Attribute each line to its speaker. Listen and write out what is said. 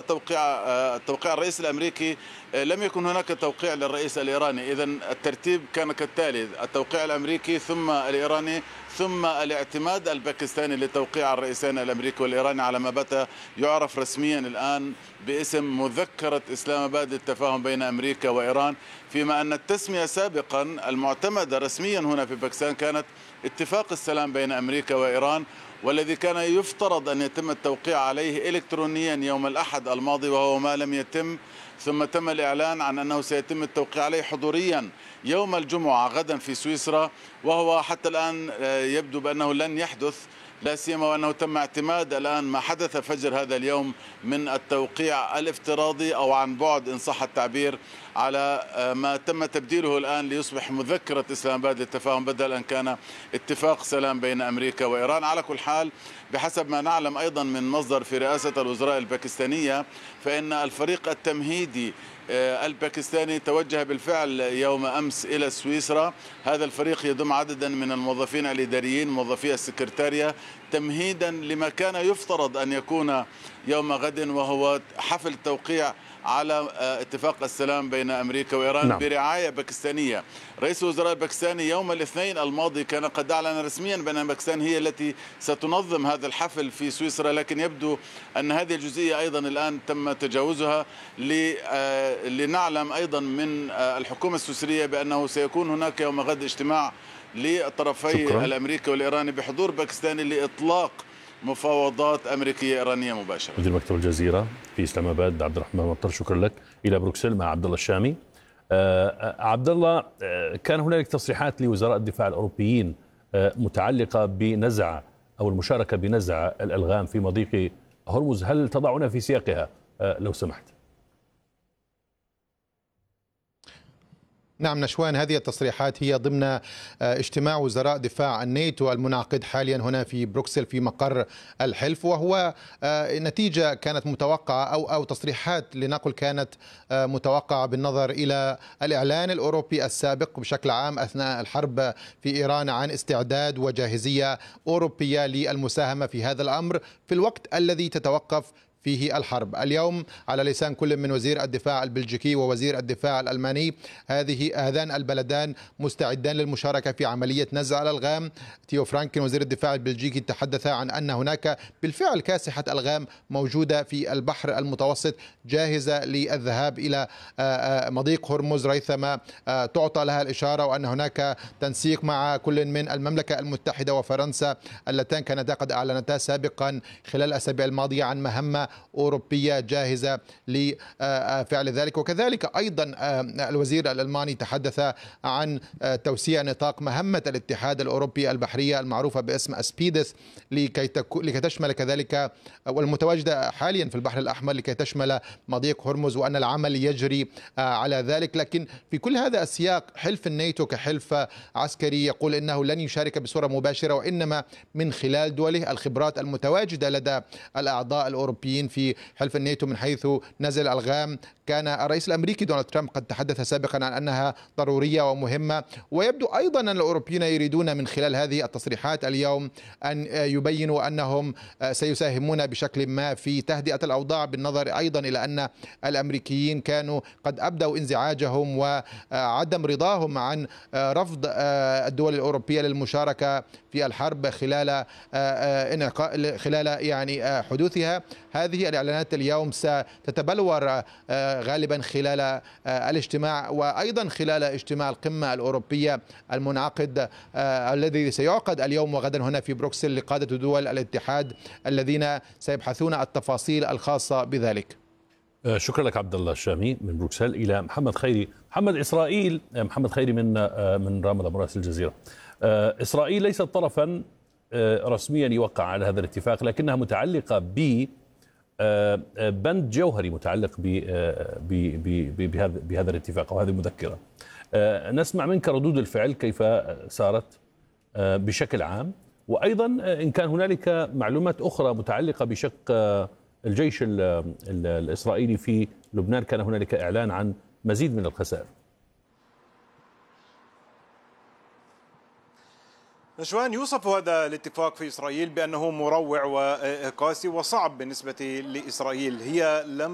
Speaker 1: توقيع الرئيس الأمريكي لم يكن هناك توقيع للرئيس الإيراني. إذن الترتيب كان كالتالي: التوقيع الأمريكي ثم الإيراني ثم الاعتماد الباكستاني لتوقيع الرئيسين الأمريكي والإيراني على ما بات يعرف رسميا الآن باسم مذكرة إسلام آباد للتفاهم بين أمريكا وإيران، فيما أن التسمية سابقا المعتمدة رسميا هنا في باكستان كانت اتفاق السلام بين أمريكا وإيران، والذي كان يفترض أن يتم التوقيع عليه إلكترونيا يوم الأحد الماضي، وهو ما لم يتم. ثم تم الإعلان عن أنه سيتم التوقيع عليه حضوريا يوم الجمعة غدا في سويسرا، وهو حتى الآن يبدو بأنه لن يحدث، لا سيما وأنه تم اعتماد الآن ما حدث فجر هذا اليوم من التوقيع الافتراضي أو عن بعد إن صح التعبير على ما تم تبديله الآن ليصبح مذكرة إسلام آباد للتفاهم بدل أن كان اتفاق سلام بين أمريكا وإيران. على كل حال، بحسب ما نعلم أيضا من مصدر في رئاسة الوزراء الباكستانية، فإن الفريق التمهيدي الباكستاني توجه بالفعل يوم أمس إلى سويسرا. هذا الفريق يضم عددا من الموظفين الإداريين، موظفي السكرتارية، تمهيدا لما كان يفترض أن يكون يوم غد، وهو حفل توقيع على اتفاق السلام بين أمريكا وإيران. نعم. برعاية باكستانية. رئيس الوزراء الباكستاني يوم الاثنين الماضي كان قد أعلن رسميا بأن باكستان هي التي ستنظم هذا الحفل في سويسرا، لكن يبدو أن هذه الجزئية أيضا الآن تم تجاوزها، لنعلم أيضا من الحكومة السويسرية بأنه سيكون هناك يوم غد اجتماع للطرفي الأمريكي والإيراني بحضور باكستاني لإطلاق مفاوضات أمريكية إيرانية مباشرة.
Speaker 2: مدير مكتب الجزيرة في إسلام آباد عبد الرحمن مطر، شكرا لك. إلى بروكسل مع عبد الله الشامي. عبد الله، كان هنالك تصريحات لوزراء الدفاع الأوروبيين متعلقة بنزع أو المشاركة بنزع الألغام في مضيق هرمز، هل تضعنا في سياقها لو سمحت؟
Speaker 3: نعم نشوان، هذه التصريحات هي ضمن اجتماع وزراء دفاع الناتو المنعقد حاليا هنا في بروكسل في مقر الحلف، وهو نتيجة كانت متوقعة أو تصريحات لنقل كانت متوقعة بالنظر إلى الإعلان الأوروبي السابق بشكل عام أثناء الحرب في إيران عن استعداد وجاهزية أوروبية للمساهمة في هذا الأمر في الوقت الذي تتوقف فيه الحرب. اليوم على لسان كل من وزير الدفاع البلجيكي ووزير الدفاع الألماني هذان البلدان مستعدان للمشاركة في عملية نزع الألغام. تيو فرانكن وزير الدفاع البلجيكي تحدث عن أن هناك بالفعل كاسحة ألغام موجودة في البحر المتوسط جاهزة للذهاب إلى مضيق هرمز ريثما تعطى لها الإشارة، وأن هناك تنسيق مع كل من المملكة المتحدة وفرنسا اللتان كانتا قد أعلنتا سابقا خلال الأسابيع الماضية عن مهمة أوروبية جاهزة لفعل ذلك. وكذلك أيضا الوزير الألماني تحدث عن توسيع نطاق مهمة الاتحاد الأوروبي البحرية المعروفة باسم أسبيدس لكي تشمل كذلك والمتواجدة حاليا في البحر الأحمر لكي تشمل مضيق هرمز، وأن العمل يجري على ذلك. لكن في كل هذا السياق حلف الناتو كحلف عسكري يقول إنه لن يشارك بصورة مباشرة، وإنما من خلال دوله الخبرات المتواجدة لدى الأعضاء الأوروبيين في حلف الناتو من حيث نزل الألغام. كان الرئيس الأمريكي دونالد ترامب قد تحدث سابقا عن أنها ضرورية ومهمة، ويبدو أيضا أن الأوروبيين يريدون من خلال هذه التصريحات اليوم أن يبينوا أنهم سيساهمون بشكل ما في تهدئة الأوضاع، بالنظر أيضا إلى أن الأمريكيين كانوا قد أبدوا انزعاجهم وعدم رضاهم عن رفض الدول الأوروبية للمشاركة في الحرب خلال يعني حدوثها. هذه الإعلانات اليوم ستتبلور غالبا خلال الاجتماع، وأيضا خلال اجتماع القمة الأوروبية المنعقد الذي سيعقد اليوم وغدا هنا في بروكسل لقادة دول الاتحاد الذين سيبحثون التفاصيل الخاصة بذلك.
Speaker 2: شكرا لك عبد الله الشامي من بروكسل. إلى محمد خيري. محمد خيري من رامضة مراسل الجزيرة. إسرائيل ليست طرفا رسميا يوقع على هذا الاتفاق، لكنها متعلقة بند جوهري متعلق بهذا الاتفاق أو هذه المذكرة. نسمع منك ردود الفعل كيف سارت بشكل عام، وأيضا إن كان هنالك معلومات أخرى متعلقة بشق الجيش الإسرائيلي في لبنان. كان هنالك إعلان عن مزيد من الخسائر.
Speaker 4: نشوان، يوصف هذا الاتفاق في إسرائيل بأنه مروع وقاسي وصعب بالنسبة لإسرائيل. هي لم